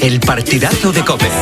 El partidazo de COPE.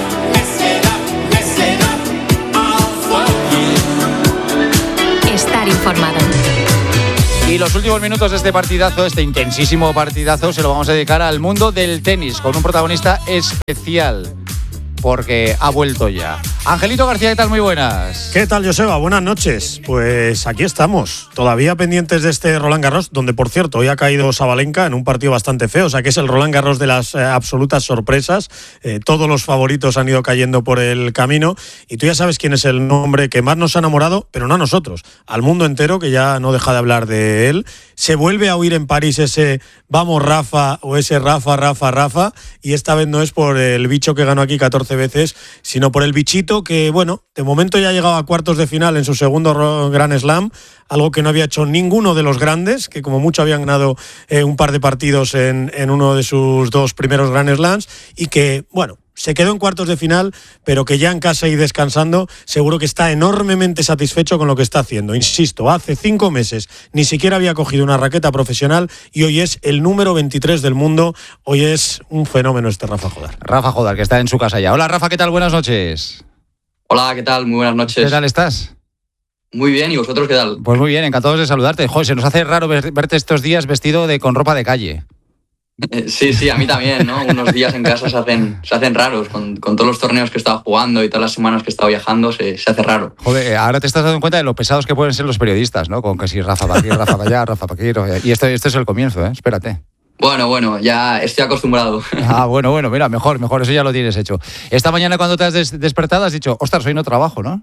Estar informado. Y los últimos minutos de este partidazo, este intensísimo partidazo, se lo vamos a dedicar al mundo del tenis, con un protagonista especial, porque ha vuelto ya. Angelito García, ¿qué tal? Muy buenas. ¿Qué tal, Joseba? Buenas noches. Pues aquí estamos, todavía pendientes de este Roland Garros, donde, por cierto, hoy ha caído Sabalenka en un partido bastante feo, o sea que es el Roland Garros de las absolutas sorpresas. Todos los favoritos han ido cayendo por el camino, y tú ya sabes quién es el nombre que más nos ha enamorado, pero no a nosotros, al mundo entero, que ya no deja de hablar de él. Se vuelve a oír en París ese "vamos Rafa" o ese "Rafa", y esta vez no es por el bicho que ganó aquí 14 veces, sino por el bichito que, bueno, de momento ya ha llegado a cuartos de final en su segundo Grand Slam, algo que no había hecho ninguno de los grandes, que como mucho habían ganado un par de partidos en uno de sus dos primeros Grand Slams, y que, bueno, se quedó en cuartos de final, pero que ya en casa y descansando, seguro que está enormemente satisfecho con lo que está haciendo. Insisto, hace 5 meses ni siquiera había cogido una raqueta profesional y hoy es el número 23 del mundo. Hoy es un fenómeno este Rafa Jodar. Rafa Jodar, que está en su casa ya. Hola, Rafa, ¿qué tal? Buenas noches. Hola, ¿qué tal? Muy buenas noches. ¿Qué tal estás? Muy bien, ¿y vosotros qué tal? Pues muy bien, encantados de saludarte. Joder, se nos hace raro verte estos días vestido con ropa de calle. Sí, a mí también, ¿no? Unos días en casa se hacen raros, con todos los torneos que he estado jugando y todas las semanas que he estado viajando, se hace raro. Joder, ahora te estás dando cuenta de lo pesados que pueden ser los periodistas, ¿no? Con que si Rafa para aquí, Rafa para allá, Rafa para aquí. Y esto es el comienzo, ¿eh? Espérate. Bueno, ya estoy acostumbrado. Bueno, mira, mejor, eso ya lo tienes hecho. Esta mañana cuando te has despertado has dicho, ostras, hoy no trabajo, ¿no?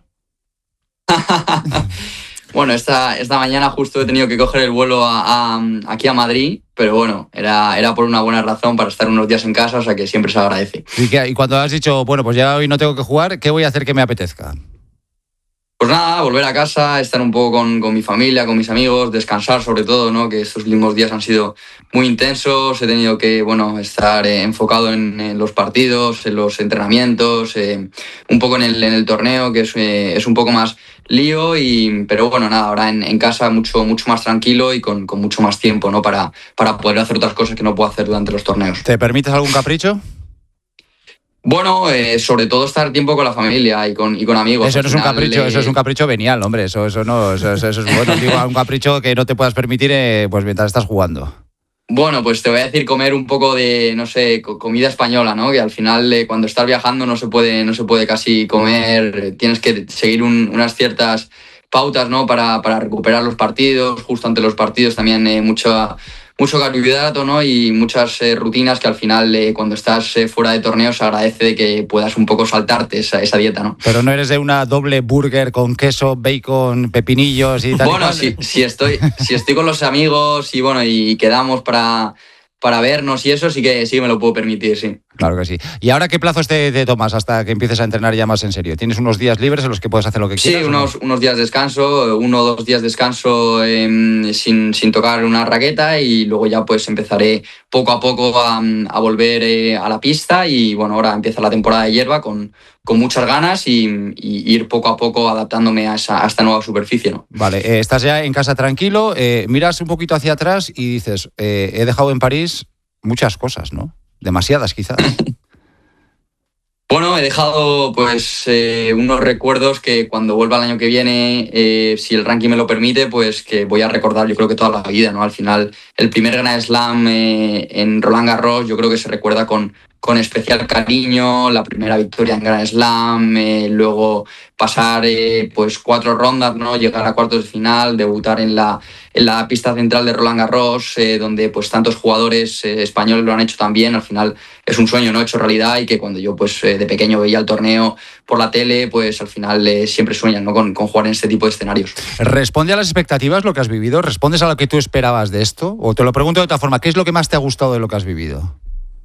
Bueno, esta mañana justo he tenido que coger el vuelo aquí a Madrid, pero bueno, era por una buena razón, para estar unos días en casa, o sea que siempre se agradece. Y cuando has dicho, bueno, pues ya hoy no tengo que jugar, ¿qué voy a hacer que me apetezca? Pues nada, volver a casa, estar un poco con mi familia, con mis amigos, descansar sobre todo, ¿no? Que estos últimos días han sido muy intensos, he tenido que, estar enfocado en los partidos, en los entrenamientos, un poco en el torneo, que es un poco más lío, pero bueno, nada, ahora en casa mucho más tranquilo y con mucho más tiempo, ¿no? Para poder hacer otras cosas que no puedo hacer durante los torneos. ¿Te permites algún capricho? Bueno, sobre todo estar tiempo con la familia y con amigos. Eso no es un capricho, eso es un capricho venial, hombre. Eso es bueno. Digo, un capricho que no te puedas permitir pues mientras estás jugando. Bueno, pues te voy a decir comer un poco de, no sé, comida española, ¿no? Que al final cuando estás viajando no se puede casi comer, tienes que seguir unas ciertas pautas, ¿no? Para recuperar los partidos, justo ante los partidos también mucho carbohidrato, ¿no? Y muchas rutinas que al final cuando estás fuera de torneos se agradece de que puedas un poco saltarte esa dieta, ¿no? Pero no eres de una doble burger con queso, bacon, pepinillos y tal. Bueno, si estoy con los amigos y quedamos para vernos y eso, sí que me lo puedo permitir, sí. Claro que sí. ¿Y ahora qué plazos te tomas hasta que empieces a entrenar ya más en serio? ¿Tienes unos días libres en los que puedes hacer lo que quieras? Sí, unos días de descanso, 1 o 2 días de descanso sin tocar una raqueta, y luego ya pues empezaré poco a poco a volver a la pista, y bueno, ahora empieza la temporada de hierba con muchas ganas y ir poco a poco adaptándome a esta nueva superficie, ¿no? Vale, estás ya en casa tranquilo, miras un poquito hacia atrás y dices, he dejado en París muchas cosas, ¿no? Demasiadas, quizás. Bueno, he dejado unos recuerdos que cuando vuelva el año que viene, si el ranking me lo permite, pues que voy a recordar, yo creo que toda la vida, ¿no? Al final, el primer Grand Slam en Roland Garros, yo creo que se recuerda con especial cariño, la primera victoria en Grand Slam, luego pasar 4 rondas, ¿no? Llegar a cuartos de final, debutar en la pista central de Roland Garros, donde pues tantos jugadores españoles lo han hecho también. Al final es un sueño, ¿no? Hecho realidad, y que cuando yo de pequeño veía el torneo por la tele, pues al final siempre sueñan, ¿no? con jugar en este tipo de escenarios. ¿Responde a las expectativas lo que has vivido? ¿Respondes a lo que tú esperabas de esto? O te lo pregunto de otra forma, ¿qué es lo que más te ha gustado de lo que has vivido?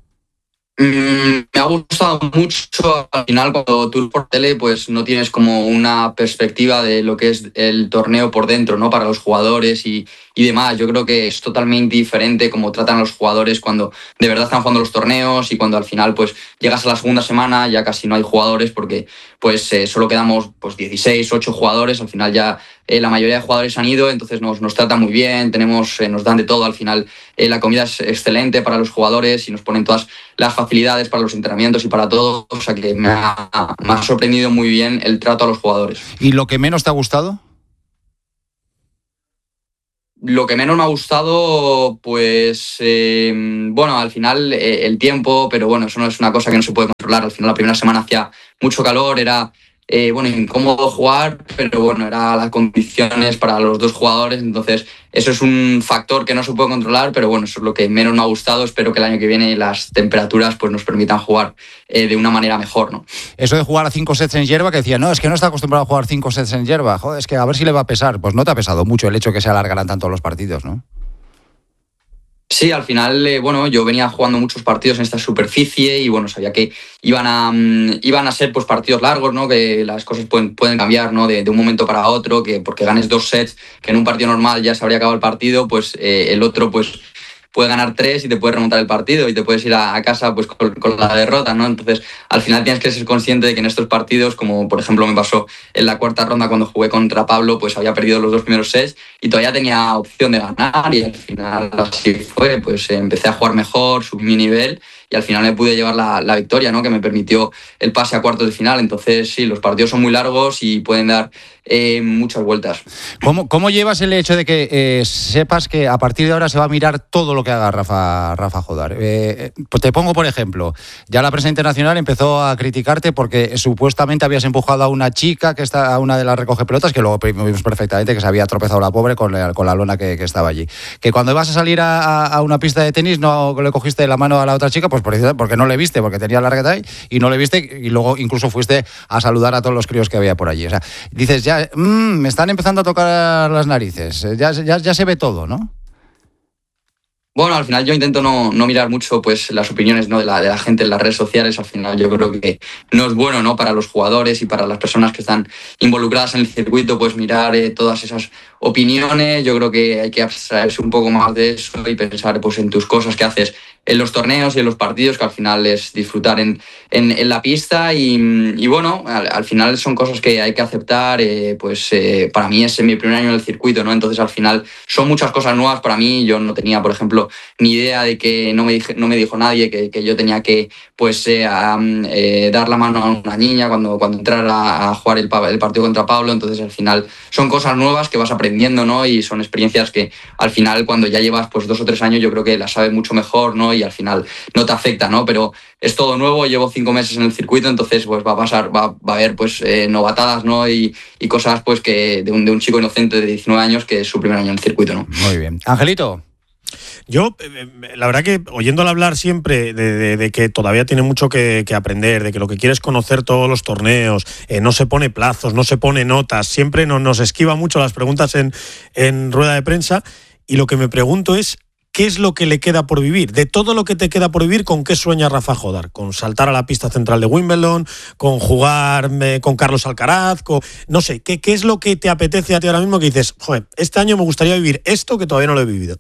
Me ha gustado mucho. Al final, cuando tú por tele, pues no tienes como una perspectiva de lo que es el torneo por dentro, ¿no? Para los jugadores y y demás. Yo creo que es totalmente diferente cómo tratan a los jugadores cuando de verdad están jugando los torneos y cuando al final pues llegas a la segunda semana ya casi no hay jugadores porque pues solo quedamos pues 16, 8 jugadores, al final ya la mayoría de jugadores han ido, entonces nos tratan muy bien, nos dan de todo, al final la comida es excelente para los jugadores y nos ponen todas las facilidades para los entrenamientos y para todo, o sea que me ha sorprendido muy bien el trato a los jugadores. ¿Y lo que menos te ha gustado? Lo que menos me ha gustado, pues, bueno, al final el tiempo, pero bueno, eso no es una cosa que no se puede controlar. Al final la primera semana hacía mucho calor, era, bueno, incómodo jugar, pero bueno, eran las condiciones para los dos jugadores, entonces eso es un factor que no se puede controlar, pero bueno, eso es lo que menos me ha gustado. Espero que el año que viene las temperaturas pues nos permitan jugar de una manera mejor, ¿no? Eso de jugar a 5 sets en hierba, que decía, no, es que no está acostumbrado a jugar 5 sets en hierba, joder, es que a ver si le va a pesar. Pues no te ha pesado mucho el hecho de que se alargaran tanto los partidos, ¿no? Sí, al final, bueno, yo venía jugando muchos partidos en esta superficie y bueno, sabía que iban a ser pues partidos largos, ¿no? Que las cosas pueden cambiar, ¿no? De un momento para otro, que porque ganes 2 sets, que en un partido normal ya se habría acabado el partido, pues el otro pues puede ganar 3 y te puede remontar el partido y te puedes ir a casa pues con la derrota, ¿no? Entonces, al final tienes que ser consciente de que en estos partidos, como por ejemplo me pasó en la cuarta ronda cuando jugué contra Pablo, pues había perdido los 2 primeros sets y todavía tenía opción de ganar y al final así fue, pues empecé a jugar mejor, subí mi nivel y al final me pude llevar la victoria, ¿no? Que me permitió el pase a cuartos de final. Entonces, sí, los partidos son muy largos y pueden dar muchas vueltas. ¿Cómo llevas el hecho de que sepas que a partir de ahora se va a mirar todo lo que haga Rafa Jodar? Pues te pongo por ejemplo, ya la prensa internacional empezó a criticarte porque supuestamente habías empujado a una chica, a una de las recogepelotas, que luego vimos perfectamente que se había tropezado la pobre con la lona que estaba allí. Que cuando ibas a salir a una pista de tenis no le cogiste la mano a la otra chica, pues porque no le viste, porque tenía la raqueta ahí y no le viste, y luego incluso fuiste a saludar a todos los críos que había por allí. O sea, dices, ya me están empezando a tocar las narices, ya se ve todo, ¿no? Bueno, al final yo intento no mirar mucho pues las opiniones, ¿no? de la gente en las redes sociales. Al final yo creo que no es bueno, ¿no? Para los jugadores y para las personas que están involucradas en el circuito, pues mirar todas esas opiniones. Yo creo que hay que abstraerse un poco más de eso y pensar pues en tus cosas que haces en los torneos y en los partidos, que al final es disfrutar en la pista y bueno, al final son cosas que hay que aceptar. Para mí es mi primer año en el circuito, ¿no? Entonces al final son muchas cosas nuevas para mí. Yo no tenía, por ejemplo, ni idea de que no me dijo nadie que yo tenía que dar la mano a una niña cuando entrara a jugar el partido contra Pablo. Entonces al final son cosas nuevas que vas aprendiendo, ¿no? Y son experiencias que al final cuando ya llevas pues 2 o 3 años yo creo que las sabes mucho mejor, ¿no? Y al final no te afecta, ¿no? Pero es todo nuevo, llevo 5 meses en el circuito, entonces pues va a haber pues novatadas, ¿no? Y cosas pues que de un chico inocente de 19 años que es su primer año en el circuito, ¿no? Muy bien. Angelito. Yo, la verdad que oyéndole hablar siempre de que todavía tiene mucho que aprender, de que lo que quiere es conocer todos los torneos, no se pone plazos, no se pone notas, siempre nos esquiva mucho las preguntas en rueda de prensa, y lo que me pregunto es ¿qué es lo que le queda por vivir? De todo lo que te queda por vivir, ¿con qué sueña Rafa Jodar? ¿Con saltar a la pista central de Wimbledon? ¿Con jugar con Carlos Alcaraz? No sé, ¿qué es lo que te apetece a ti ahora mismo que dices, joder, este año me gustaría vivir esto que todavía no lo he vivido?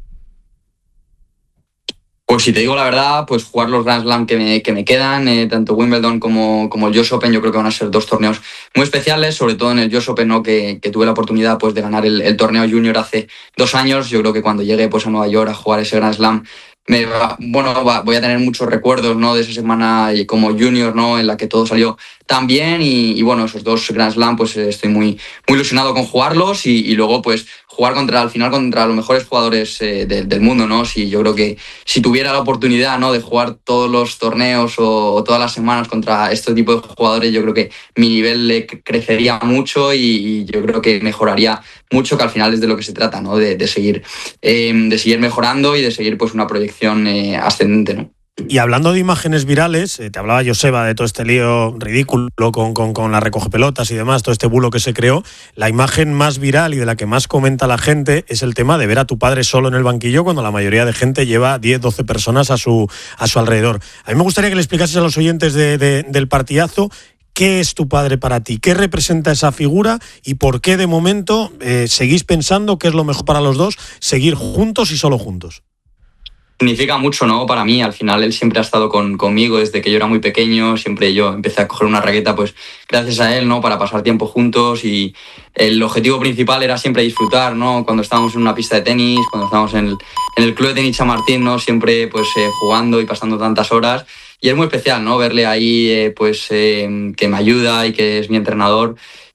Pues si te digo la verdad, pues jugar los Grand Slam que me quedan, tanto Wimbledon como el US Open, yo creo que van a ser 2 torneos muy especiales, sobre todo en el US Open, ¿no? que tuve la oportunidad pues de ganar el torneo junior hace 2 años. Yo creo que cuando llegue pues a Nueva York a jugar ese Grand Slam, voy a tener muchos recuerdos, ¿no? De esa semana como junior, ¿no? En la que todo salió tan bien y bueno, esos 2 Grand Slam pues estoy muy ilusionado con jugarlos y luego pues jugar contra los mejores jugadores del mundo, ¿no? Yo creo que si tuviera la oportunidad, ¿no? De jugar todos los torneos o todas las semanas contra este tipo de jugadores, yo creo que mi nivel crecería mucho y yo creo que mejoraría mucho, que al final es de lo que se trata, ¿no? De seguir mejorando y de seguir pues una proyección ascendente, ¿no? Y hablando de imágenes virales, te hablaba Joseba de todo este lío ridículo con la recogepelotas y demás, todo este bulo que se creó. La imagen más viral y de la que más comenta la gente es el tema de ver a tu padre solo en el banquillo cuando la mayoría de gente lleva 10, 12 personas a su alrededor. A mí me gustaría que le explicases a los oyentes del partidazo ¿qué es tu padre para ti? ¿Qué representa esa figura? ¿Y por qué de momento seguís pensando que es lo mejor para los dos seguir juntos y solo juntos? Significa mucho, ¿no? Para mí, al final él siempre ha estado conmigo desde que yo era muy pequeño, siempre yo empecé a coger una raqueta pues gracias a él, ¿no? Para pasar tiempo juntos, y el objetivo principal era siempre disfrutar, ¿no? Cuando estábamos en una pista de tenis, cuando estábamos en el club de tenis Chamartín, ¿no? Siempre pues jugando y pasando tantas horas, y es muy especial, ¿no? Verle ahí que me ayuda y que es mi entrenador.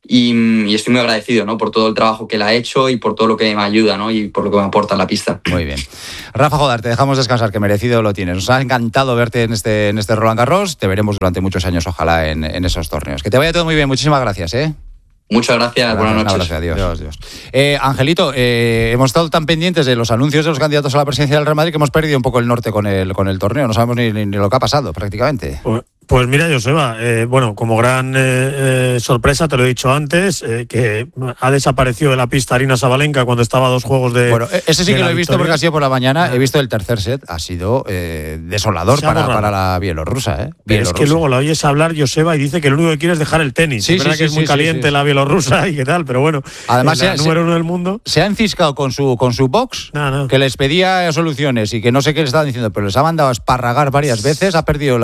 Y estoy muy agradecido, ¿no? Por todo el trabajo que él ha hecho y por todo lo que me ayuda, ¿no? Y por lo que me aporta en la pista. Muy bien. Rafa Jodar, te dejamos descansar, que merecido lo tienes. Nos ha encantado verte en este Roland Garros. Te veremos durante muchos años, ojalá, en esos torneos. Que te vaya todo muy bien. Muchísimas gracias, ¿eh? Muchas gracias, buenas noches. Adiós. Angelito, hemos estado tan pendientes de los anuncios de los candidatos a la presidencia del Real Madrid que hemos perdido un poco el norte con el torneo. No sabemos ni lo que ha pasado, prácticamente. Pues mira, Joseba, como gran sorpresa, te lo he dicho antes, que ha desaparecido de la pista Aryna Sabalenka cuando estaba a 2 juegos de... Bueno, ese sí que lo he visto porque ha sido por la mañana. He visto el tercer set, ha sido desolador para la bielorrusa. Pero es que luego la oyes hablar, Joseba, y dice que lo único que quiere es dejar el tenis. Sí, es verdad que es muy caliente la bielorrusa y qué tal, pero bueno, además es la número 1 del mundo. Se ha enciscado con su box, que les pedía soluciones y que no sé qué le estaban diciendo, pero les ha mandado a esparragar varias veces, ha perdido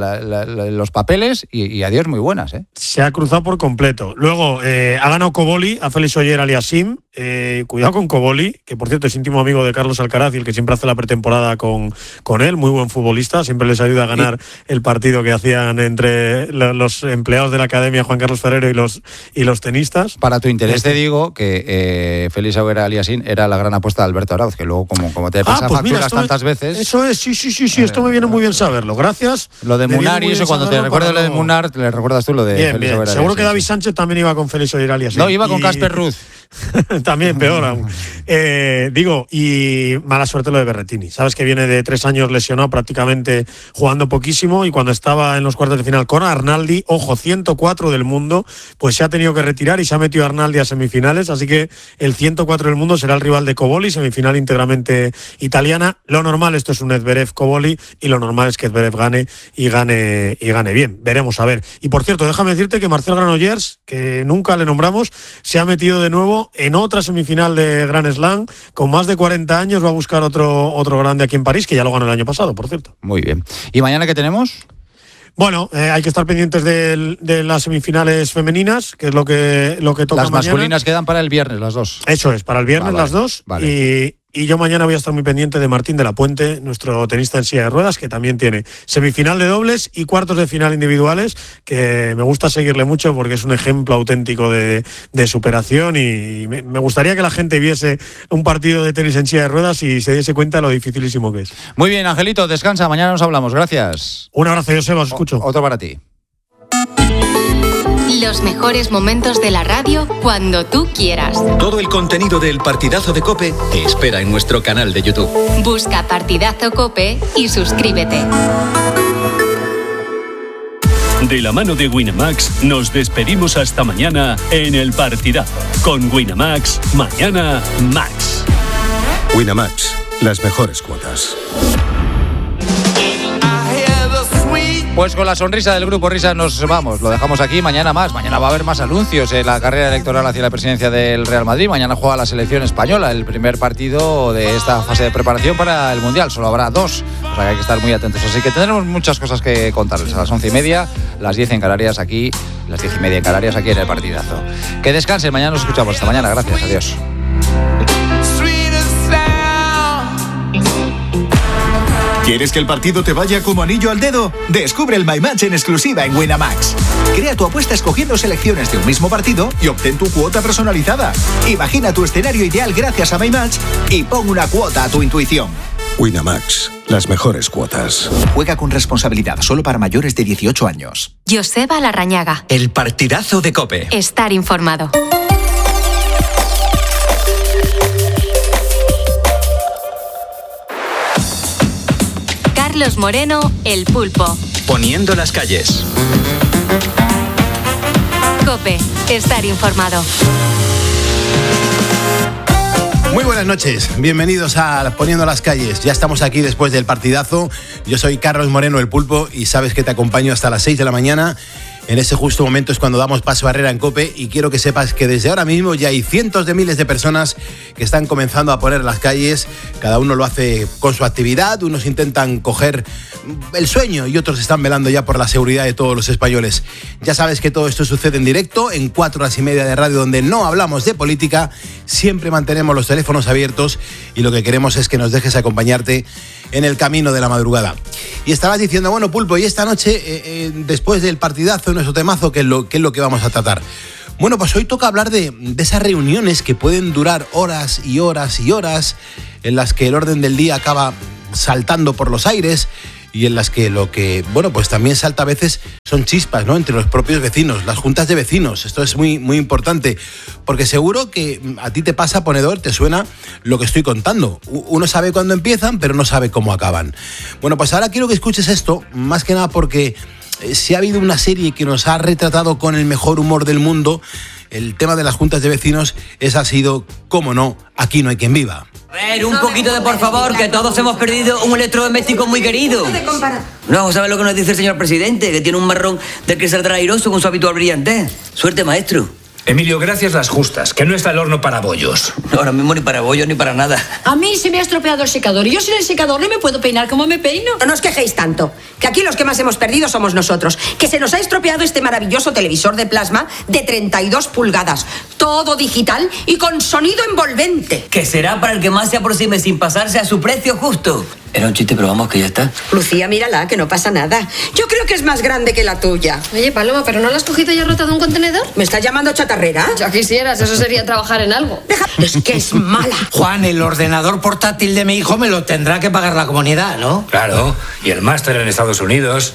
los papeles y adiós muy buenas. Se ha cruzado por completo. Luego ha ganado Koboli a Félix Auger-Aliassime. Cuidado con Koboli, que por cierto es íntimo amigo de Carlos Alcaraz y el que siempre hace la pretemporada con él, muy buen futbolista, siempre les ayuda a ganar el partido que hacían entre los empleados de la academia, Juan Carlos Ferrero y los tenistas. Para tu interés te digo que Félix Auger-Aliassime era la gran apuesta de Alberto Arauz, que luego como te pasa facturas tantas veces. Eso es, sí, esto me viene muy bien saberlo, gracias. Lo de Munar y eso, cuando te recuerdo lo de Munar, le recuerdas tú lo de Félix Auger-Aliassime. Seguro que David Sánchez también iba con Félix Auger-Aliassime. No, iba con Casper Ruud. También peor aún. Y mala suerte lo de Berrettini. Sabes que viene de 3 años lesionado, prácticamente jugando poquísimo, y cuando estaba en los cuartos de final con Arnaldi, 104 del mundo, pues se ha tenido que retirar y se ha metido a Arnaldi a semifinales, así que el 104 del mundo será el rival de Koboli, semifinal íntegramente italiana. Lo normal, esto es un Zverev-Koboli, y lo normal es que Zverev gane bien. Veremos a ver. Y por cierto, déjame decirte que Marcel Granollers, que nunca le nombramos, se ha metido de nuevo en otra semifinal de Grand Slam, con más de 40 años, va a buscar otro grande aquí en París, que ya lo ganó el año pasado, por cierto. Muy bien. ¿Y mañana qué tenemos? Bueno, hay que estar pendientes de las semifinales femeninas, que es lo que toca las mañana. Masculinas quedan para el viernes, las dos. Eso es, para el viernes las dos. Vale. Y yo mañana voy a estar muy pendiente de Martín de la Puente, nuestro tenista en silla de ruedas, que también tiene semifinal de dobles y cuartos de final individuales, que me gusta seguirle mucho porque es un ejemplo auténtico de superación, y me gustaría que la gente viese un partido de tenis en silla de ruedas y se diese cuenta de lo dificilísimo que es. Muy bien, Angelito, descansa, mañana nos hablamos, gracias. Un abrazo, Joseba, os escucho. Otro para ti. Los mejores momentos de la radio cuando tú quieras. Todo el contenido del Partidazo de COPE te espera en nuestro canal de YouTube. Busca Partidazo COPE y suscríbete. De la mano de Winamax nos despedimos hasta mañana en el Partidazo. Con Winamax, mañana Max. Winamax, las mejores cuotas. Pues con la sonrisa del Grupo Risa nos vamos, lo dejamos aquí, mañana más. Mañana va a haber más anuncios en la carrera electoral hacia la presidencia del Real Madrid. Mañana juega la selección española, el primer partido de esta fase de preparación para el Mundial. Solo habrá 2, o sea que hay que estar muy atentos. Así que tendremos muchas cosas que contarles a las 11:30, las 10 en Canarias aquí, las 10:30 en Canarias aquí en el Partidazo. Que descansen, mañana nos escuchamos. Hasta mañana, gracias, adiós. ¿Quieres que el partido te vaya como anillo al dedo? Descubre el My Match en exclusiva en Winamax. Crea tu apuesta escogiendo selecciones de un mismo partido y obtén tu cuota personalizada. Imagina tu escenario ideal gracias a My Match y pon una cuota a tu intuición. Winamax, las mejores cuotas. Juega con responsabilidad, solo para mayores de 18 años. Joseba Larrañaga. El Partidazo de COPE. Estar informado. Carlos Moreno, El Pulpo. Poniendo las calles. COPE, estar informado. Muy buenas noches, bienvenidos a Poniendo las calles. Ya estamos aquí después del partidazo. Yo soy Carlos Moreno, El Pulpo, y sabes que te acompaño hasta las 6 de la mañana En ese justo momento es cuando damos paso a Herrera en COPE y quiero que sepas que desde ahora mismo ya hay cientos de miles de personas que están comenzando a poner las calles. Cada uno lo hace con su actividad, unos intentan coger el sueño y otros están velando ya por la seguridad de todos los españoles. Ya sabes que todo esto sucede en directo, en 4 horas y media de radio donde no hablamos de política, siempre mantenemos los teléfonos abiertos y lo que queremos es que nos dejes acompañarte en el camino de la madrugada. Y estabas diciendo, bueno, Pulpo, y esta noche, después del partidazo, nuestro temazo, ¿qué es lo que vamos a tratar? Bueno, pues hoy toca hablar de esas reuniones que pueden durar horas y horas y horas, en las que el orden del día acaba saltando por los aires y en las que lo que, bueno, pues también salta a veces son chispas, ¿no? Entre los propios vecinos, las juntas de vecinos. Esto es muy, muy importante, porque seguro que a ti te pasa, ponedor, te suena lo que estoy contando. Uno sabe cuándo empiezan, pero no sabe cómo acaban. Bueno, pues ahora quiero que escuches esto, más que nada porque si ha habido una serie que nos ha retratado con el mejor humor del mundo, el tema de las juntas de vecinos, esa ha sido, cómo no, Aquí no hay quien viva. A ver, un poquito de por favor, que todos hemos perdido un electrodoméstico muy querido. No, ¿sabes lo que nos dice el señor presidente? Que tiene un marrón del que saldrá airoso con su habitual brillantez. Suerte, maestro. Emilio, gracias las justas, que no está el horno para bollos. No, ahora mismo ni para bollos ni para nada. A mí se me ha estropeado el secador y yo sin el secador no me puedo peinar como me peino. No os quejéis tanto, que aquí los que más hemos perdido somos nosotros, que se nos ha estropeado este maravilloso televisor de plasma de 32 pulgadas, todo digital y con sonido envolvente. Que será para el que más se aproxime sin pasarse a su precio justo. Era un chiste, pero vamos, que ya está. Lucía, mírala, que no pasa nada. Yo creo que es más grande que la tuya. Oye, Paloma, ¿pero no la has cogido y has rotado un contenedor? ¿Me estás llamando chatarrera? Ya quisieras, eso sería trabajar en algo. Es que es mala. Juan, el ordenador portátil de mi hijo me lo tendrá que pagar la comunidad, ¿no? Claro, y el máster en Estados Unidos.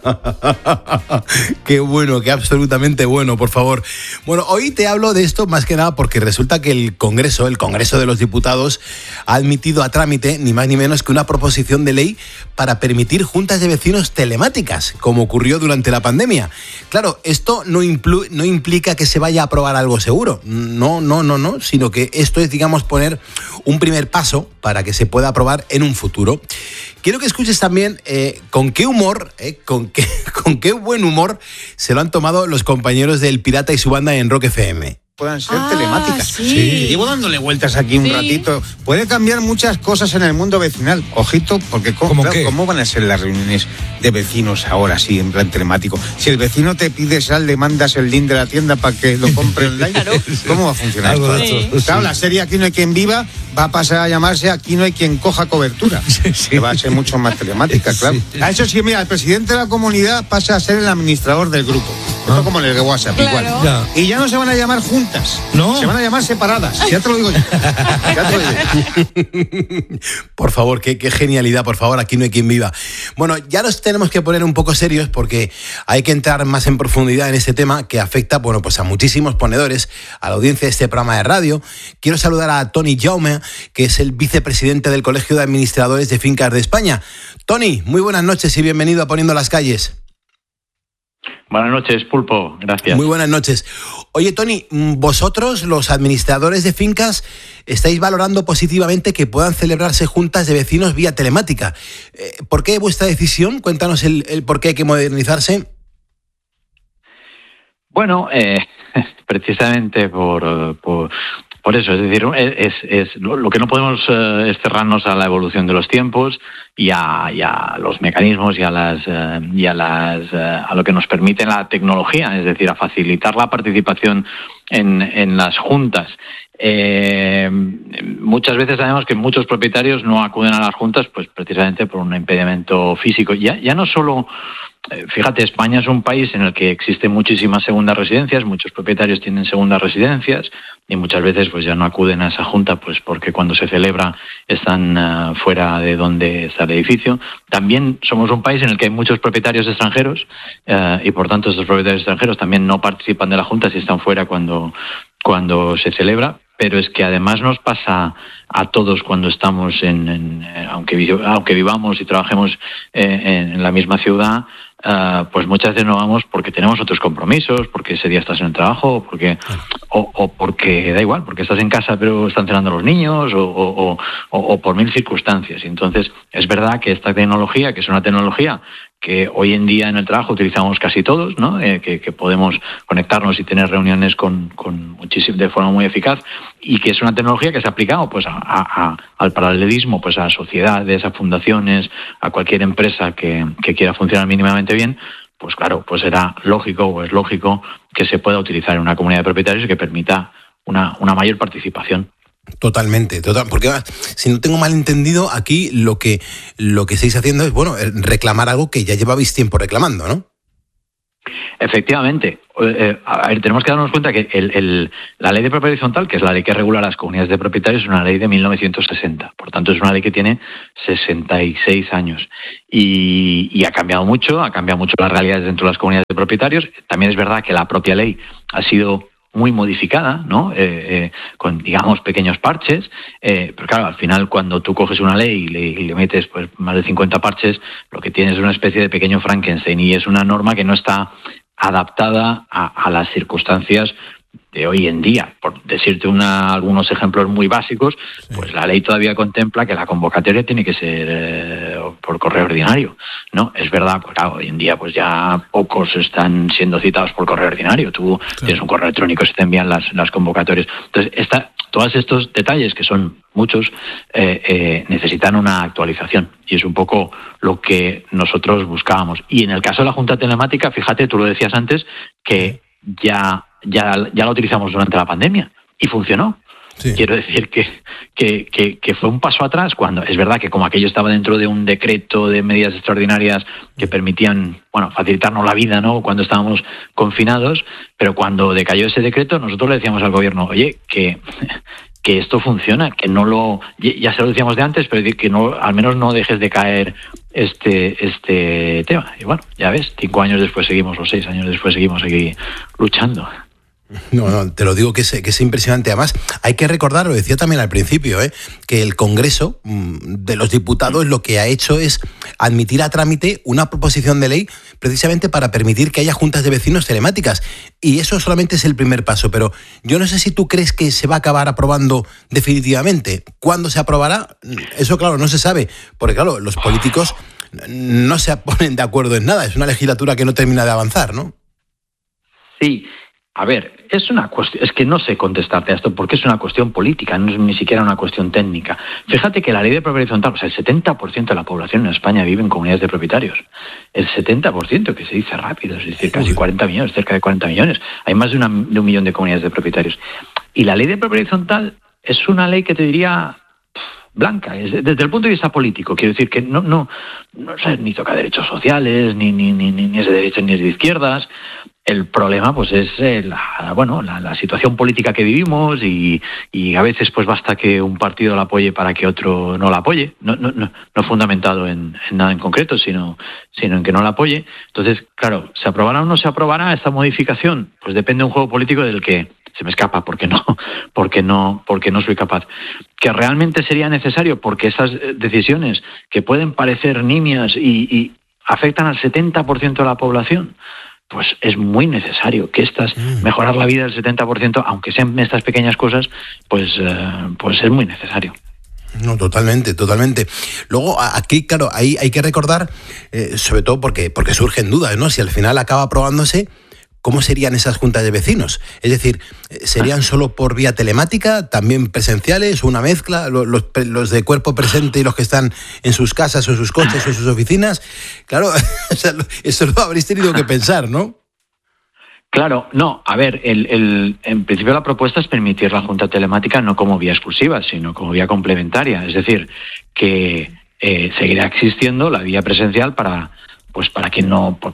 Qué bueno, qué absolutamente bueno, por favor. Bueno, hoy te hablo de esto más que nada porque resulta que el Congreso de los Diputados, ha admitido a trámite ni más ni menos que una proposición de ley para permitir juntas de vecinos telemáticas, como ocurrió durante la pandemia. Claro, esto no implica que se vaya a aprobar algo seguro. No, sino que esto es, digamos, poner un primer paso para que se pueda aprobar en un futuro. Quiero que escuches también con qué humor, con qué buen humor se lo han tomado los compañeros del Pirata y su banda en Rock FM. Puedan ser telemáticas. Sí. Llevo dándole vueltas aquí un ratito. Puede cambiar muchas cosas en el mundo vecinal. Ojito, porque ¿cómo van a ser las reuniones de vecinos ahora, sí, en plan telemático? Si el vecino te pide sal, le mandas el link de la tienda para que lo compre online. Claro. ¿Cómo va a funcionar esto? Sí. Claro, la serie Aquí no hay quien viva va a pasar a llamarse Aquí no hay quien coja cobertura. Sí. Que va a ser mucho más telemática, claro. Sí. A eso sí, mira, el presidente de la comunidad pasa a ser el administrador del grupo. Esto como en el de WhatsApp, igual. Ya. Y ya no se van a llamar juntas, no. Se van a llamar separadas. Ya te lo digo yo. Por favor, qué genialidad, por favor, Aquí no hay quien viva. Bueno, ya nos tenemos que poner un poco serios porque hay que entrar más en profundidad en este tema que afecta, bueno, pues a muchísimos ponedores, a la audiencia de este programa de radio. Quiero saludar a Toni Jaume, que es el vicepresidente del Colegio de Administradores de Fincas de España. Toni, muy buenas noches y bienvenido a Poniendo las Calles. Buenas noches, Pulpo. Gracias. Muy buenas noches. Oye, Toni, vosotros, los administradores de fincas, estáis valorando positivamente que puedan celebrarse juntas de vecinos vía telemática. ¿Por qué vuestra decisión? Cuéntanos el por qué hay que modernizarse. Bueno, precisamente por eso, es decir, lo que no podemos es cerrarnos a la evolución de los tiempos y a los mecanismos y a lo que nos permite la tecnología, es decir, a facilitar la participación en las juntas. Muchas veces sabemos que muchos propietarios no acuden a las juntas, pues precisamente por un impedimento físico. Ya no solo. Fíjate, España es un país en el que existen muchísimas segundas residencias, muchos propietarios tienen segundas residencias y muchas veces pues ya no acuden a esa junta pues porque cuando se celebra están fuera de donde está el edificio. También somos un país en el que hay muchos propietarios extranjeros y por tanto estos propietarios extranjeros también no participan de la junta si están fuera cuando se celebra. Pero es que además nos pasa a todos cuando estamos aunque vivamos y trabajemos en la misma ciudad, pues muchas veces no vamos porque tenemos otros compromisos, porque ese día estás en el trabajo, o porque da igual, porque estás en casa pero están cenando los niños, o por mil circunstancias. Y entonces es verdad que esta tecnología, que es una tecnología que hoy en día en el trabajo utilizamos casi todos, ¿no? Que podemos conectarnos y tener reuniones de forma muy eficaz, y que es una tecnología que se ha aplicado pues al paralelismo, pues a sociedades, a fundaciones, a cualquier empresa que quiera funcionar mínimamente bien. Pues claro, pues era lógico o es lógico que se pueda utilizar en una comunidad de propietarios que permita una mayor participación. Totalmente, porque si no tengo mal entendido, aquí lo que estáis haciendo es, reclamar algo que ya llevabais tiempo reclamando, ¿no? Efectivamente. A ver, tenemos que darnos cuenta que la ley de propiedad horizontal, que es la ley que regula las comunidades de propietarios, es una ley de 1960. Por tanto, es una ley que tiene 66 años. Y ha cambiado mucho las realidades dentro de las comunidades de propietarios. También es verdad que la propia ley ha sido muy modificada, ¿no? Con, digamos, pequeños parches, pero claro, al final cuando tú coges una ley y le metes pues más de 50 parches, lo que tienes es una especie de pequeño Frankenstein, y es una norma que no está adaptada a las circunstancias de hoy en día. Por decirte algunos ejemplos muy básicos, pues la ley todavía contempla que la convocatoria tiene que ser por correo ordinario, ¿no? Es verdad, pues claro, hoy en día pues ya pocos están siendo citados por correo ordinario. Tú tienes un correo electrónico y se te envían las convocatorias. Entonces, todos estos detalles, que son muchos, necesitan una actualización, y es un poco lo que nosotros buscábamos. Y en el caso de la Junta Telemática, fíjate, tú lo decías antes, que ya la utilizamos durante la pandemia y funcionó. Sí. Quiero decir que fue un paso atrás, cuando es verdad que como aquello estaba dentro de un decreto de medidas extraordinarias que permitían, facilitarnos la vida, ¿no?, cuando estábamos confinados, pero cuando decayó ese decreto, nosotros le decíamos al gobierno, oye, que esto funciona, que ya se lo decíamos de antes, pero que no, al menos no dejes de caer este tema. Y ya ves, 5 años después seguimos, o 6 años después seguimos aquí luchando. No, te lo digo que es impresionante. Además, hay que recordar, lo decía también al principio, que el Congreso de los Diputados lo que ha hecho es admitir a trámite una proposición de ley precisamente para permitir que haya juntas de vecinos telemáticas. Y eso solamente es el primer paso, pero yo no sé si tú crees que se va a acabar aprobando definitivamente. ¿Cuándo se aprobará? Eso, claro, no se sabe, porque claro, los políticos no se ponen de acuerdo en nada. Es una legislatura que no termina de avanzar, ¿no? Sí. A ver, es que no sé contestarte a esto, porque es una cuestión política, no es ni siquiera una cuestión técnica. Fíjate que la ley de propiedad horizontal, el 70% de la población en España vive en comunidades de propietarios. El 70%, que se dice rápido, es decir, casi 40 millones, cerca de 40 millones. Hay más de un millón de comunidades de propietarios. Y la ley de propiedad horizontal es una ley que te diría blanca, desde el punto de vista político. Quiero decir que no ni toca derechos sociales, ni es de derechas ni es de izquierdas. El problema pues es la situación política que vivimos, y a veces pues basta que un partido la apoye para que otro no la apoye, no fundamentado en nada en concreto, sino en que no la apoye. Entonces, claro, ¿se aprobará o no se aprobará esta modificación? Pues depende de un juego político del que se me escapa, porque no soy capaz. Que realmente sería necesario, porque esas decisiones que pueden parecer nimias y afectan al 70% de la población, pues es muy necesario que mejorar la vida del 70%, aunque sean estas pequeñas cosas, pues es muy necesario. No, totalmente. Luego, aquí, claro, hay que recordar, sobre todo porque surgen dudas, ¿no? Si al final acaba aprobándose, ¿cómo serían esas juntas de vecinos? Es decir, ¿serían solo por vía telemática, también presenciales, una mezcla, los de cuerpo presente y los que están en sus casas o sus coches o sus oficinas? Claro, eso lo habréis tenido que pensar, ¿no? Claro, no. A ver, en principio la propuesta es permitir la junta telemática no como vía exclusiva, sino como vía complementaria. Es decir, que seguirá existiendo la vía presencial para quien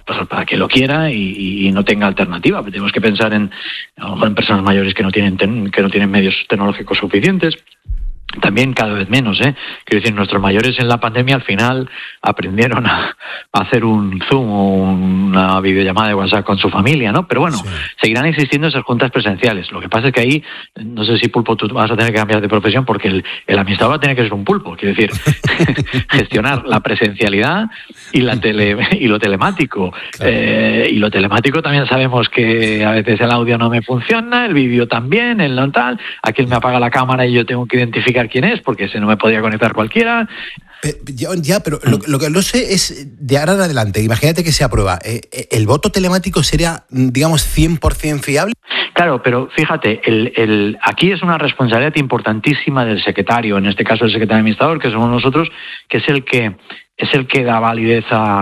lo quiera y no tenga alternativa. Tenemos que pensar a lo mejor en personas mayores que no tienen medios tecnológicos suficientes. También cada vez menos, Quiero decir, nuestros mayores en la pandemia al final aprendieron a hacer un Zoom o una videollamada de WhatsApp con su familia, ¿no? Pero seguirán existiendo esas juntas presenciales. Lo que pasa es que ahí, no sé si, Pulpo, tú vas a tener que cambiar de profesión, porque el administrador va a tener que ser un pulpo. Quiero decir, gestionar la presencialidad y lo telemático. Claro. Y lo telemático también sabemos que a veces el audio no me funciona, el vídeo también, el no tal. Aquel me apaga la cámara y yo tengo que identificar quién es, porque ese no me podría conectar cualquiera. Pero lo que no sé es, de ahora en adelante, imagínate que se aprueba, ¿el voto telemático sería, digamos, 100% fiable? Claro, pero fíjate, aquí es una responsabilidad importantísima del secretario, en este caso el secretario administrador, que somos nosotros, que es el que da validez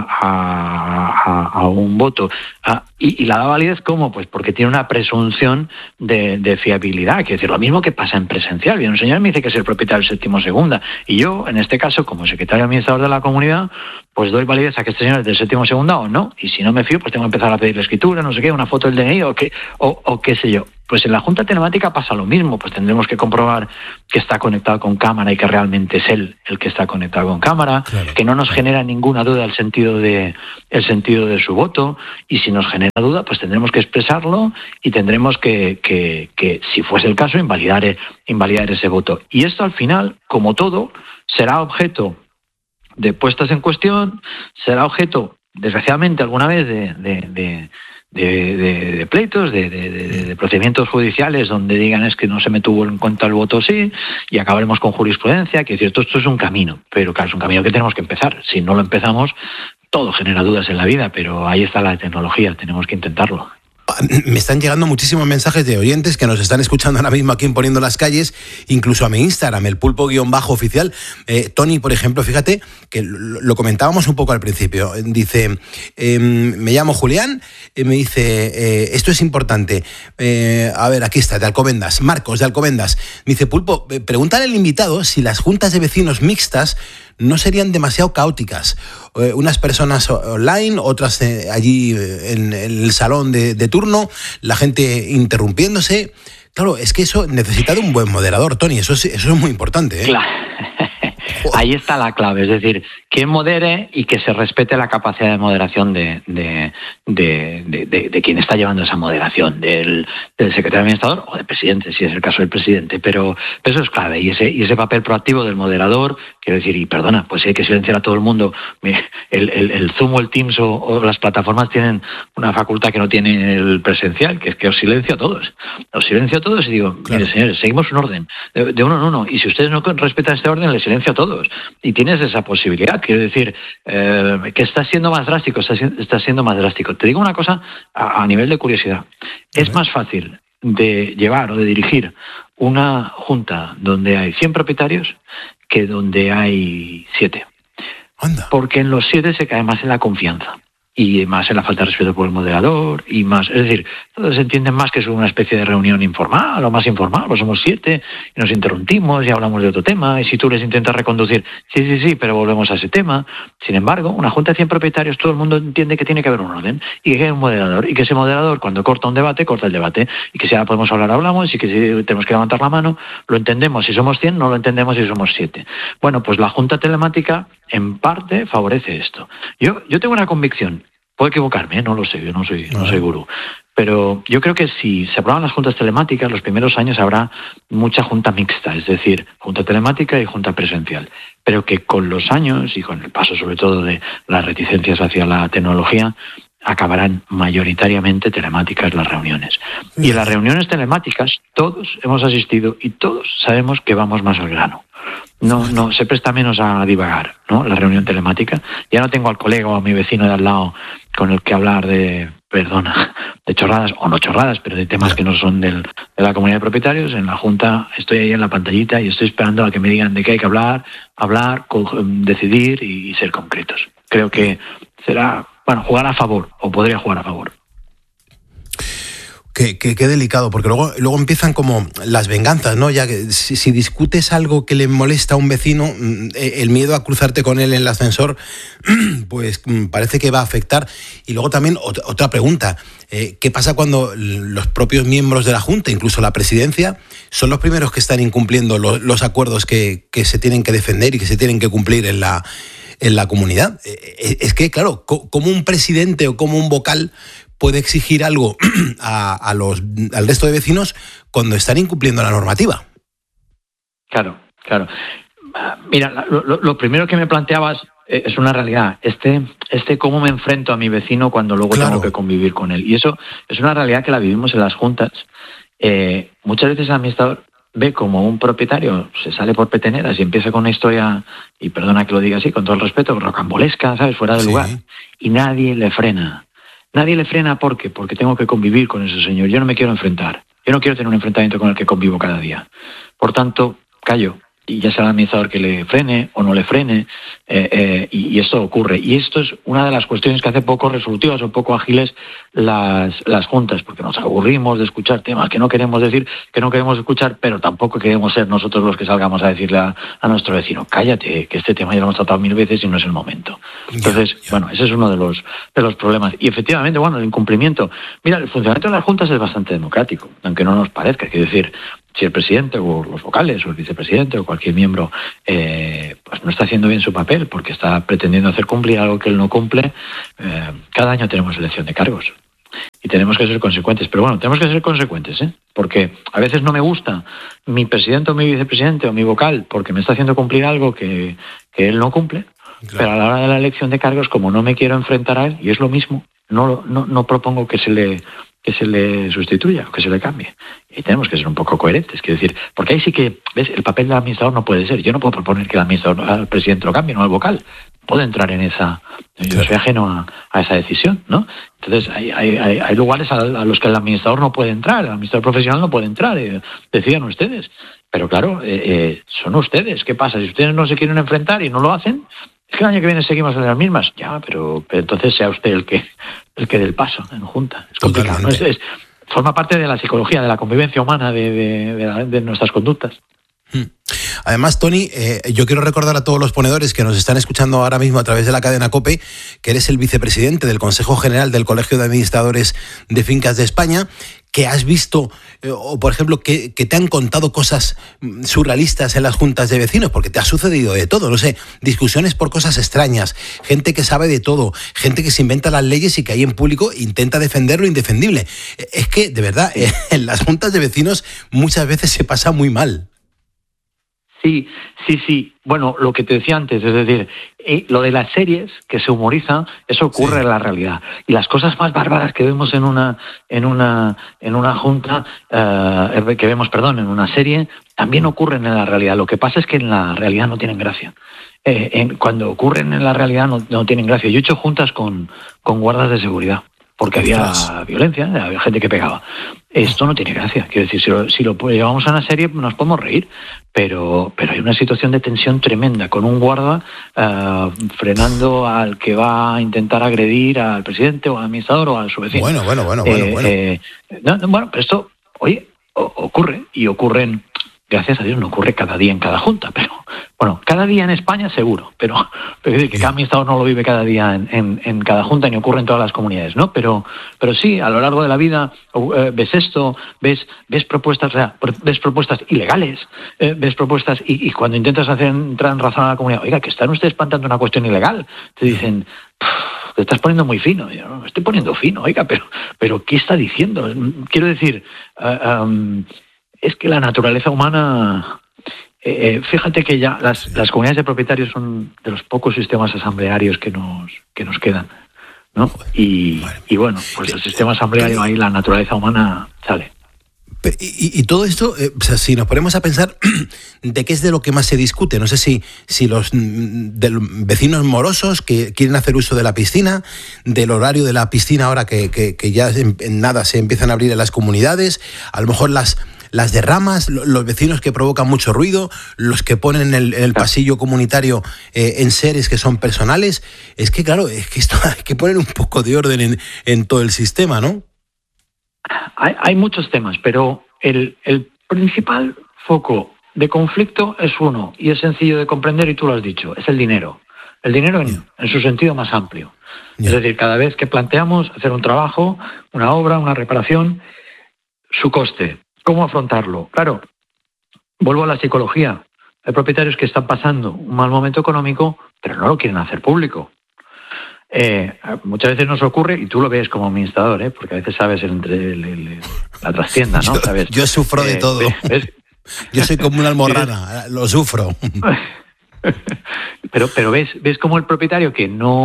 a un voto. ¿Y la da validez cómo? Pues porque tiene una presunción de fiabilidad. Quiero decir, lo mismo que pasa en presencial. Viene un señor y me dice que es el propietario del 7º segunda. Y yo, en este caso, como secretario administrador de la comunidad, pues doy validez a que este señor es del 7º segunda o no. Y si no me fío, pues tengo que empezar a pedir la escritura, no sé qué, una foto del DNI o qué sé yo. Pues en la Junta Telemática pasa lo mismo, pues tendremos que comprobar que está conectado con cámara y que realmente es él el que está conectado con cámara, claro, que no nos genera ninguna duda el sentido de su voto, y si nos genera duda, pues tendremos que expresarlo y tendremos que si fuese el caso, invalidar ese voto. Y esto al final, como todo, será objeto de puestas en cuestión, será objeto, desgraciadamente alguna vez, de pleitos, de procedimientos judiciales donde digan es que no se me tuvo en cuenta el voto sí, y acabaremos con jurisprudencia. Que es cierto, esto es un camino, pero claro, es un camino que tenemos que empezar. Si no lo empezamos, todo genera dudas en la vida, pero ahí está la tecnología, tenemos que intentarlo. Me están llegando muchísimos mensajes de oyentes que nos están escuchando ahora mismo aquí en Poniendo las Calles, incluso a mi Instagram, el pulpo_oficial. Tony, por ejemplo, fíjate que lo comentábamos un poco al principio. Dice, me llamo Julián, me dice, esto es importante. A ver, aquí está, de Alcobendas. Marcos, de Alcobendas. Me dice, Pulpo, pregúntale al invitado si las juntas de vecinos mixtas no serían demasiado caóticas. Unas personas online, otras allí en el salón de turno, la gente interrumpiéndose. Claro, es que eso necesita de un buen moderador, Tony, eso es muy importante, ¿eh? Claro. Ahí está la clave, es decir, que modere y que se respete la capacidad de moderación de quien está llevando esa moderación, del secretario administrador o del presidente, si es el caso del presidente, pero eso es clave, y ese papel proactivo del moderador, quiero decir, y perdona, pues si hay que silenciar a todo el mundo, el Zoom o el Teams o las plataformas tienen una facultad que no tiene el presencial, que es que os silencio a todos y digo, claro, mire señores, seguimos un orden, de uno en uno, y si ustedes no respetan este orden, les silencio a todos, y tienes esa posibilidad. Quiero decir, que está siendo más drástico. Te digo una cosa a nivel de curiosidad. Es más fácil de llevar o de dirigir una junta donde hay 100 propietarios que donde hay 7. Anda. Porque en los 7 se cae más en la confianza. Y más en la falta de respeto por el moderador, y más, es decir, todos entienden más que es una especie de reunión informal o más informal, pues somos 7 y nos interrumpimos y hablamos de otro tema, y si tú les intentas reconducir, sí, pero volvemos a ese tema. Sin embargo, una junta de 100 propietarios, todo el mundo entiende que tiene que haber un orden y que hay un moderador, y que ese moderador, cuando corta un debate, corta el debate, y que si ahora podemos hablar, hablamos, y que si tenemos que levantar la mano, lo entendemos si somos 100, no lo entendemos si somos 7. Bueno, pues la junta telemática en parte favorece esto. Yo tengo una convicción. Puedo equivocarme, no lo sé, yo no soy gurú. Pero yo creo que si se aprueban las juntas telemáticas, los primeros años habrá mucha junta mixta, es decir, junta telemática y junta presencial. Pero que con los años y con el paso sobre todo de las reticencias hacia la tecnología, acabarán mayoritariamente telemáticas las reuniones. Y en las reuniones telemáticas todos hemos asistido y todos sabemos que vamos más al grano. No se presta menos a divagar, ¿no? La reunión telemática. Ya no tengo al colega o a mi vecino de al lado con el que hablar de chorradas, o no chorradas, pero de temas que no son de la comunidad de propietarios. En la junta estoy ahí en la pantallita y estoy esperando a que me digan de qué hay que hablar, decidir y ser concretos. Creo que será, jugar a favor, o podría jugar a favor. Qué delicado, porque luego empiezan como las venganzas, ¿no? Ya que si discutes algo que le molesta a un vecino, el miedo a cruzarte con él en el ascensor, pues parece que va a afectar. Y luego también otra pregunta, ¿qué pasa cuando los propios miembros de la Junta, incluso la presidencia, son los primeros que están incumpliendo los acuerdos que se tienen que defender y que se tienen que cumplir en la comunidad? Es que, claro, como un presidente o como un vocal puede exigir algo al resto de vecinos cuando están incumpliendo la normativa. Claro. Mira, lo primero que me planteabas es una realidad. Cómo me enfrento a mi vecino cuando luego tengo que convivir con él. Y eso es una realidad que la vivimos en las juntas. Muchas veces el administrador ve como un propietario se sale por peteneras y empieza con una historia, y perdona que lo diga así, con todo el respeto, rocambolesca, ¿sabes?, fuera de lugar, y nadie le frena. Nadie le frena, ¿por qué? Porque tengo que convivir con ese señor. Yo no me quiero enfrentar. Yo no quiero tener un enfrentamiento con el que convivo cada día. Por tanto, callo. Y ya sea el administrador que le frene o no le frene, y esto ocurre. Y esto es una de las cuestiones que hace poco resolutivas o poco ágiles las juntas, porque nos aburrimos de escuchar temas que no queremos decir, que no queremos escuchar, pero tampoco queremos ser nosotros los que salgamos a decirle a nuestro vecino, cállate, que este tema ya lo hemos tratado 1000 veces y no es el momento. Entonces, bueno, ese es uno de los problemas. Y efectivamente, bueno, el incumplimiento. Mira, el funcionamiento de las juntas es bastante democrático, aunque no nos parezca. Quiero decir, si el presidente o los vocales o el vicepresidente o cualquier miembro pues no está haciendo bien su papel porque está pretendiendo hacer cumplir algo que él no cumple, cada año tenemos elección de cargos y tenemos que ser consecuentes. Pero bueno, tenemos que ser consecuentes, porque a veces no me gusta mi presidente o mi vicepresidente o mi vocal porque me está haciendo cumplir algo que él no cumple. Claro. Pero a la hora de la elección de cargos, como no me quiero enfrentar a él, y es lo mismo, no propongo que se le sustituya o que se le cambie. Y tenemos que ser un poco coherentes, quiero decir, porque ahí sí que, ¿ves?, el papel del administrador no puede ser. Yo no puedo proponer que el administrador al presidente lo cambie, no al vocal. Puedo entrar en esa... Yo soy ajeno a esa decisión, ¿no? Entonces hay lugares a los que el administrador no puede entrar, el administrador profesional no puede entrar, decidan ustedes. Pero claro, son ustedes. ¿Qué pasa? Si ustedes no se quieren enfrentar y no lo hacen, es que el año que viene seguimos en las mismas. Ya, pero entonces sea usted el que dé el paso en junta. Es complicado, ¿no? Forma parte de la psicología, de la convivencia humana, de nuestras conductas. Además, Toni, yo quiero recordar a todos los ponedores que nos están escuchando ahora mismo a través de la cadena COPE que eres el vicepresidente del Consejo General del Colegio de Administradores de Fincas de España, que has visto, o por ejemplo, que te han contado cosas surrealistas en las juntas de vecinos, porque te ha sucedido de todo, no sé, discusiones por cosas extrañas, gente que sabe de todo, gente que se inventa las leyes y que ahí en público intenta defender lo indefendible. Es que, de verdad, en las juntas de vecinos muchas veces se pasa muy mal. Sí. Bueno, lo que te decía antes, es decir, lo de las series que se humorizan, eso ocurre en la realidad. Y las cosas más bárbaras que vemos en una junta, en una serie, también ocurren en la realidad. Lo que pasa es que en la realidad no tienen gracia. Cuando ocurren en la realidad no tienen gracia. Yo he hecho juntas con guardas de seguridad, porque había violencia, había gente que pegaba. Esto no tiene gracia. Quiero decir, si lo llevamos a una serie nos podemos reír, pero hay una situación de tensión tremenda, con un guarda frenando al que va a intentar agredir al presidente o al administrador o a su vecino. Bueno. Pero esto, oye, ocurre, y ocurren... Gracias a Dios no ocurre cada día en cada junta, pero bueno, cada día en España seguro, pero que cada administrador no lo vive cada día en cada junta ni ocurre en todas las comunidades, ¿no? Pero sí, a lo largo de la vida ves esto, ves propuestas, ves propuestas ilegales, ves propuestas y cuando intentas entrar en razón a la comunidad, oiga, que están ustedes plantando una cuestión ilegal, te dicen... Te estás poniendo muy fino. Yo no me estoy poniendo fino, oiga, pero ¿qué está diciendo? Quiero decir... es que la naturaleza humana, fíjate que ya las comunidades de propietarios son de los pocos sistemas asamblearios que nos quedan, ¿no? Y bueno, pues el sistema asambleario, ahí la naturaleza humana sale. Y todo esto, o sea, si nos ponemos a pensar de qué es de lo que más se discute, no sé si los vecinos morosos que quieren hacer uso de la piscina, del horario de la piscina ahora que ya en nada se empiezan a abrir en las comunidades, a lo mejor las derramas, los vecinos que provocan mucho ruido, los que ponen el pasillo comunitario en seres que son personales. Es que claro, es que esto hay que poner un poco de orden en todo el sistema, ¿no? Hay muchos temas, pero el principal foco de conflicto es uno, y es sencillo de comprender, y tú lo has dicho, es el dinero. El dinero en su sentido más amplio. Es decir, cada vez que planteamos hacer un trabajo, una obra, una reparación, su coste. ¿Cómo afrontarlo? Claro, vuelvo a la psicología. Hay propietarios que están pasando un mal momento económico, pero no lo quieren hacer público. Muchas veces nos ocurre, y tú lo ves como administrador, porque a veces sabes la trastienda, ¿no? ¿Sabes? Yo sufro de todo. ¿Ves? Yo soy como una almorrana, lo sufro. Pero ves como el propietario que no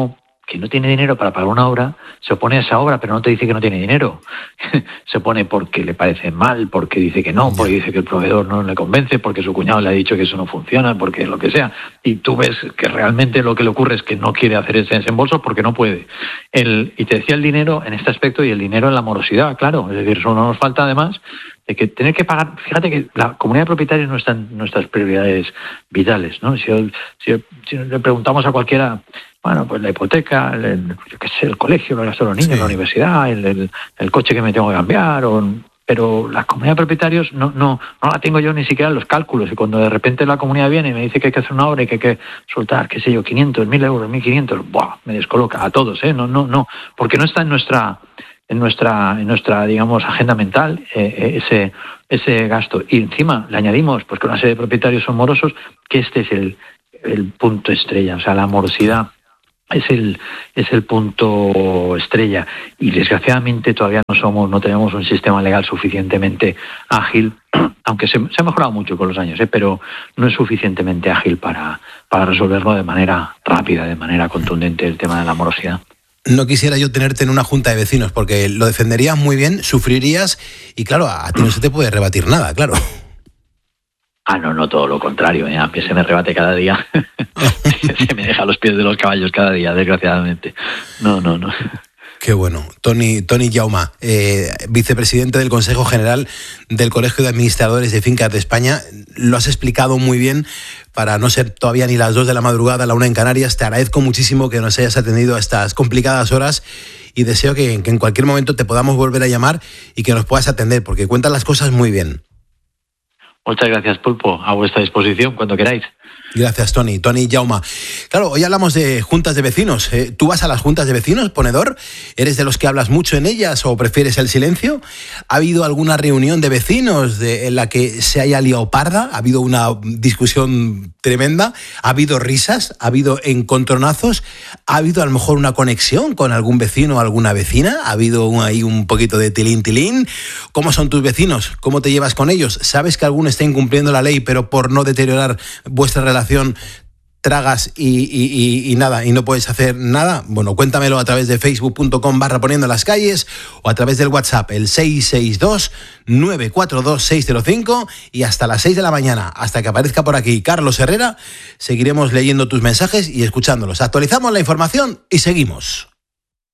que no tiene dinero para pagar una obra, se opone a esa obra, pero no te dice que no tiene dinero. Se opone porque le parece mal, porque dice que no, porque dice que el proveedor no le convence, porque su cuñado le ha dicho que eso no funciona, porque lo que sea. Y tú ves que realmente lo que le ocurre es que no quiere hacer ese desembolso porque no puede. Y te decía el dinero en este aspecto y el dinero en la morosidad, claro. Es decir, eso no nos falta además de que tener que pagar. Fíjate que la comunidad de propietarios no está en nuestras prioridades vitales, ¿no? Si le preguntamos a cualquiera, bueno, pues la hipoteca, yo qué sé, el colegio, el gasto de los niños, la universidad, el coche que me tengo que cambiar, pero la comunidad de propietarios no la tengo yo ni siquiera en los cálculos. Y cuando de repente la comunidad viene y me dice que hay que hacer una obra y que hay que soltar, qué sé yo, 500, 1.000 euros, 1.500, ¡buah!, me descoloca a todos, ¿eh? No, porque no está en nuestra digamos, agenda mental ese gasto. Y encima le añadimos pues que una serie de propietarios son morosos, que este es el punto estrella. O sea, la morosidad es el punto estrella, y desgraciadamente todavía no tenemos un sistema legal suficientemente ágil, aunque se ha mejorado mucho con los años, pero no es suficientemente ágil para resolverlo de manera rápida, de manera contundente, el tema de la morosidad. No quisiera yo tenerte en una junta de vecinos, porque lo defenderías muy bien, sufrirías, y claro, a ti no se te puede rebatir nada, claro. No, todo lo contrario, a mí se me rebate cada día. Se me deja a los pies de los caballos cada día, desgraciadamente. No. Qué bueno. Toni Jauma, vicepresidente del Consejo General del Colegio de Administradores de Fincas de España, lo has explicado muy bien para no ser todavía ni las 2 de la madrugada, la 1 en Canarias. Te agradezco muchísimo que nos hayas atendido a estas complicadas horas y deseo que en cualquier momento te podamos volver a llamar y que nos puedas atender, porque cuentas las cosas muy bien. Muchas gracias, Pulpo. A vuestra disposición cuando queráis. Gracias, Toni Jauma. Claro, hoy hablamos de juntas de vecinos. ¿Tú vas a las juntas de vecinos, ponedor? ¿Eres de los que hablas mucho en ellas o prefieres el silencio? ¿Ha habido alguna reunión de vecinos en la que se haya liado parda? ¿Ha habido una discusión tremenda? ¿Ha habido risas? ¿Ha habido encontronazos? ¿Ha habido a lo mejor una conexión con algún vecino o alguna vecina? ¿Ha habido ahí un poquito de tilín? ¿Cómo son tus vecinos? ¿Cómo te llevas con ellos? ¿Sabes que alguno está incumpliendo la ley, pero por no deteriorar vuestra relación tragas y nada, y no puedes hacer nada? Bueno, cuéntamelo a través de facebook.com/poniendo las calles o a través del WhatsApp, el 662-942-605, y hasta las 6 de la mañana, hasta que aparezca por aquí Carlos Herrera, seguiremos leyendo tus mensajes y escuchándolos. Actualizamos la información y seguimos.